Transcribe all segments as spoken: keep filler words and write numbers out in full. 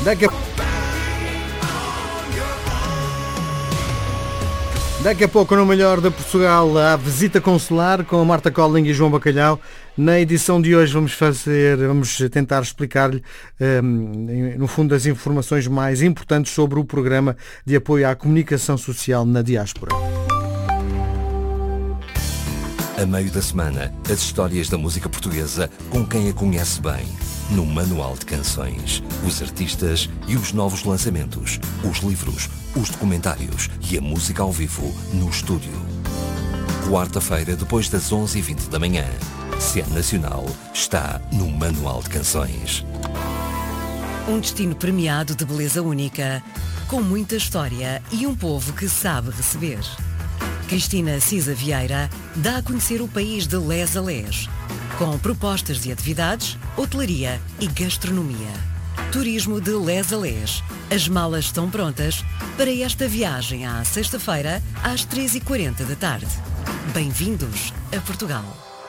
Daqui a... Daqui a pouco, no Melhor de Portugal, a visita consular com a Marta Colling e João Bacalhau. Na edição de hoje vamos fazer, vamos tentar explicar-lhe, um, no fundo, as informações mais importantes sobre o programa de apoio à comunicação social na diáspora. A meio da semana, as histórias da música portuguesa com quem a conhece bem. No Manual de Canções, os artistas e os novos lançamentos, os livros, os documentários e a música ao vivo no estúdio. Quarta-feira, depois das onze e vinte da manhã. Se é nacional, está no Manual de Canções. Um destino premiado de beleza única, com muita história e um povo que sabe receber. Cristina Cisa Vieira dá a conhecer o país de les a les, com propostas de atividades, hotelaria e gastronomia. Turismo de les a les. As malas estão prontas para esta viagem à sexta-feira às três e quarenta da tarde. Bem-vindos a Portugal.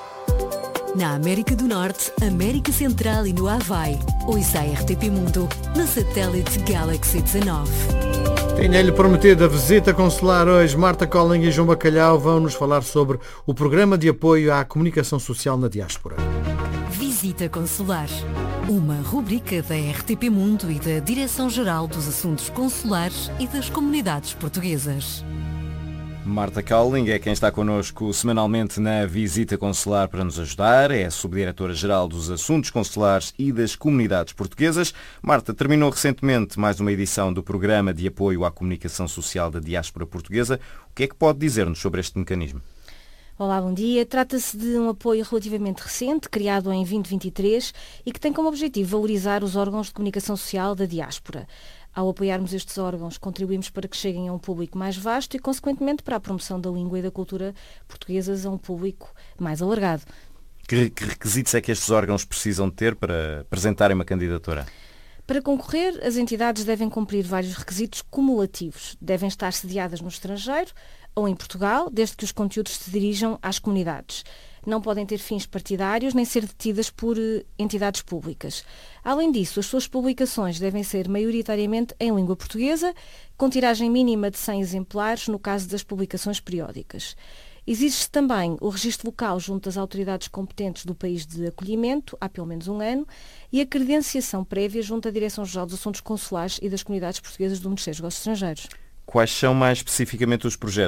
Na América do Norte, América Central e no Havaí. Ouça a R T P Mundo na satélite Galaxy dezanove. Tinha-lhe prometido a visita consular hoje. Marta Colling e João Bacalhau vão nos falar sobre o programa de apoio à comunicação social na diáspora. Visita Consular, uma rubrica da R T P Mundo e da Direção-Geral dos Assuntos Consulares e das Comunidades Portuguesas. Marta Colling é quem está connosco semanalmente na Visita Consular para nos ajudar. É a Subdiretora-Geral dos Assuntos Consulares e das Comunidades Portuguesas. Marta, terminou recentemente mais uma edição do Programa de Apoio à Comunicação Social da Diáspora Portuguesa. O que é que pode dizer-nos sobre este mecanismo? Olá, bom dia. Trata-se de um apoio relativamente recente, criado em vinte e vinte e três e que tem como objetivo valorizar os órgãos de comunicação social da diáspora. Ao apoiarmos estes órgãos, contribuímos para que cheguem a um público mais vasto e, consequentemente, para a promoção da língua e da cultura portuguesas a um público mais alargado. Que, que requisitos é que estes órgãos precisam ter para apresentarem uma candidatura? Para concorrer, as entidades devem cumprir vários requisitos cumulativos. Devem estar sediadas no estrangeiro ou em Portugal, desde que os conteúdos se dirijam às comunidades. Não podem ter fins partidários nem ser detidas por entidades públicas. Além disso, as suas publicações devem ser maioritariamente em língua portuguesa, com tiragem mínima de cem exemplares no caso das publicações periódicas. Exige-se também o registro local junto às autoridades competentes do país de acolhimento, há pelo menos um ano, e a credenciação prévia junto à Direção-Geral dos Assuntos Consulares e das Comunidades Portuguesas do Ministério dos Negócios Estrangeiros. Quais são mais especificamente os projetos